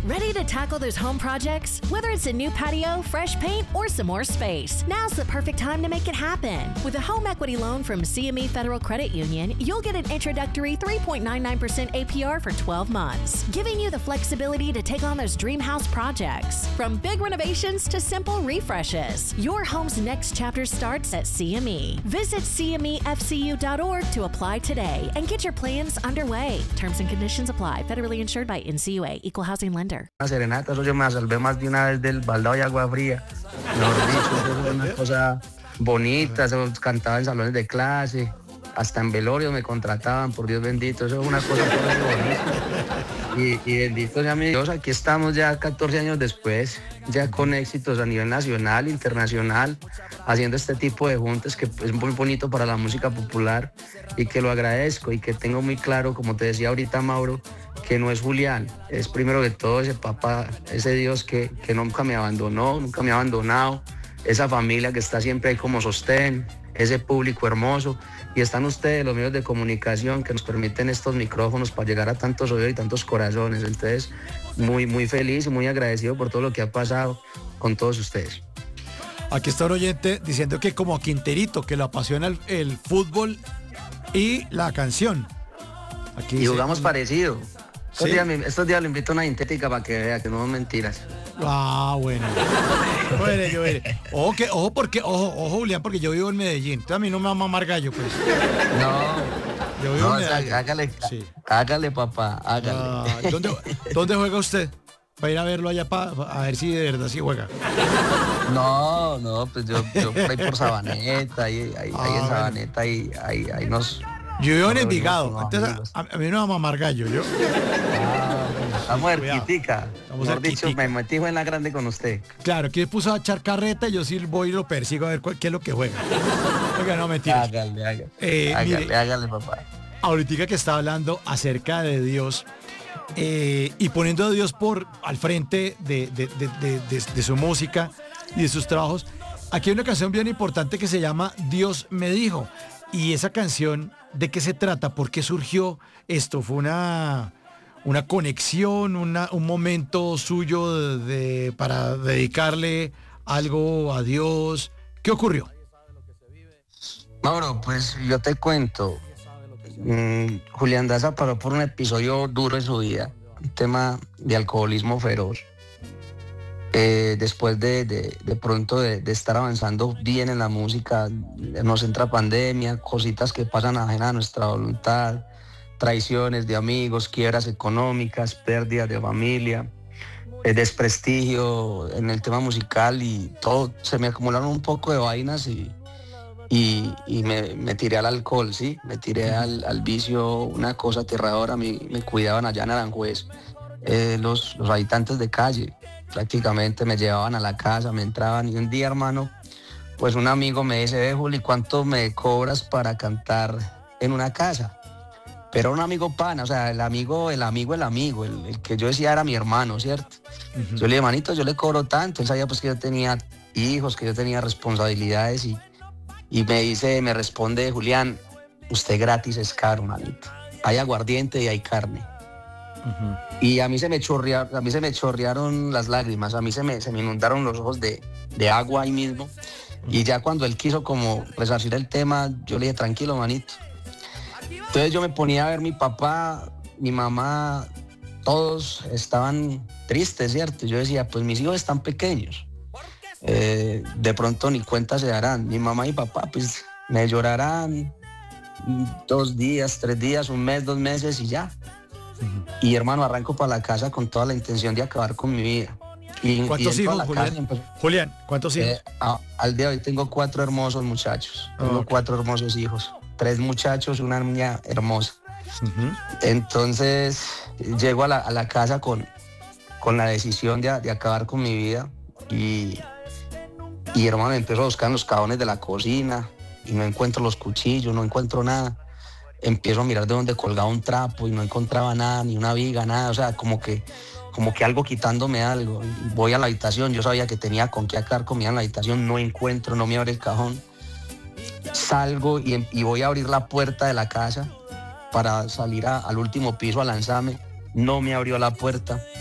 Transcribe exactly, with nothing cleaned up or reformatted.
Ready to tackle those home projects? Whether it's a new patio, fresh paint, or some more space, now's the perfect time to make it happen. With a home equity loan from C M E Federal Credit Union, you'll get an introductory three point nine nine percent A P R for twelve months, giving you the flexibility to take on those dream house projects. From big renovations to simple refreshes, your home's next chapter starts at C M E. Visit C M E F C U dot org to apply today and get your plans underway. Terms and conditions apply. Federally insured by N C U A. Equal housing lender. Una serenata, eso yo me salvé más de una vez del baldado y agua fría. Mejor dicho, eso fue una cosa bonita, eso cantaba en salones de clase, hasta en velorios me contrataban, por Dios bendito, eso es una cosa bonita. Y, y bendito sea mi Dios, aquí estamos ya catorce años después, ya con éxitos a nivel nacional, internacional, haciendo este tipo de juntas que es muy bonito para la música popular y que lo agradezco y que tengo muy claro, como te decía ahorita Mauro, que no es Julián, es primero que todo ese papá, ese Dios que, que nunca me abandonó, nunca me ha abandonado, esa familia que está siempre ahí como sostén, ese público hermoso, y están ustedes, los medios de comunicación que nos permiten estos micrófonos para llegar a tantos oídos y tantos corazones. Entonces, muy, muy feliz y muy agradecido por todo lo que ha pasado con todos ustedes. Aquí está un oyente diciendo que como a Quinterito, que le apasiona el, el fútbol y la canción. Aquí y jugamos dice, parecido. Estos, ¿sí? días, estos días lo invito a una sintética para que vea que no son mentiras. Ah, bueno. Bueno, yo veré. Ojo, que, ojo, porque, ojo, ojo, Julián, porque yo vivo en Medellín. Entonces a mí no me va a mamar gallo, pues. No. Yo vivo no, en Medellín. Hágale, sí. hágale, papá, hágale. Ah, ¿dónde, ¿Dónde juega usted? Para ir a verlo allá, para a ver si de verdad sí juega. No, no, pues yo, yo por ahí por Sabaneta, ahí, ahí, ah, ahí en Sabaneta, ahí, ahí, ahí nos... Yo vivo en Envigado, entonces a, a mí no me va a mamar gallo, yo. Ah, estamos cerquitica. Mejor dicho, me metí en la grande con usted. Claro, que puso a echar carreta y yo sí voy y lo persigo a ver cuál, qué es lo que juega. Oiga, no, mentira. Hágale, hágale. Eh, hágale, mire, hágale, papá. Ahorita que está hablando acerca de Dios eh, y poniendo a Dios por al frente de, de, de, de, de, de su música y de sus trabajos, aquí hay una canción bien importante que se llama Dios me dijo. Y esa canción, ¿de qué se trata? ¿Por qué surgió esto? ¿Fue una, una conexión, una, un momento suyo de, de, para dedicarle algo a Dios? ¿Qué ocurrió? Mauro, pues yo te cuento. Mm, Julián Daza pasó por un episodio duro en su vida, un tema de alcoholismo feroz. Eh, después de, de, de pronto de, de estar avanzando bien en la música, nos entra pandemia, cositas que pasan ajenas a nuestra voluntad, traiciones de amigos, quiebras económicas, pérdidas de familia, eh, desprestigio en el tema musical y todo, se me acumularon un poco de vainas y, y, y me, me tiré al alcohol, sí, me tiré al, al vicio, una cosa aterradora, me, me cuidaban allá en Aranjuez, eh, los, los habitantes de calle. Prácticamente me llevaban a la casa, me entraban y un día, hermano, pues un amigo me dice, ve, Juli, ¿cuánto me cobras para cantar en una casa? Pero un amigo pana, o sea, el amigo, el amigo, el amigo, el, el que yo decía era mi hermano, ¿cierto? Uh-huh. Yo le dije, manito, yo le cobro tanto. Él sabía pues que yo tenía hijos, que yo tenía responsabilidades y, y me dice, me responde, Julián, usted gratis es caro, manito. Hay aguardiente y hay carne. Uh-huh. Y a mí se me chorrearon, a mí se me chorrearon las lágrimas, a mí se me, se me inundaron los ojos de, de agua ahí mismo. Uh-huh. Y ya cuando él quiso como resarcir el tema, yo le dije, tranquilo, manito. Entonces yo me ponía a ver mi papá, mi mamá, todos estaban tristes, ¿cierto? Yo decía, pues mis hijos están pequeños, eh, de pronto ni cuenta se darán. Mi mamá y papá, pues me llorarán dos días, tres días, un mes, dos meses y ya. Uh-huh. Y hermano, arranco para la casa con toda la intención de acabar con mi vida. Y, ¿Cuántos y hijos, Julián? Empezó... Julián, ¿cuántos hijos? Eh, a, al día de hoy tengo cuatro hermosos muchachos. Oh, tengo okay. cuatro hermosos hijos. Tres muchachos, una niña hermosa. Uh-huh. Entonces, llego a la, a la casa con, con la decisión de, de acabar con mi vida. Y, y hermano, empiezo a buscar en los cajones de la cocina y no encuentro los cuchillos, no encuentro nada. Empiezo a mirar de dónde colgaba un trapo y no encontraba nada, ni una viga, nada, o sea, como que, como que algo quitándome algo. Voy a la habitación, yo sabía que tenía con qué acar comida en la habitación, no encuentro, no me abre el cajón. Salgo y, y voy a abrir la puerta de la casa para salir a, al último piso a lanzarme, no me abrió la puerta.